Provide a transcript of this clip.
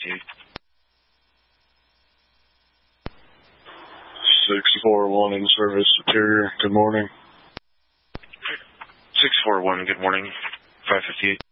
558. 641 in service, Superior. Good morning. 641, good morning. 558.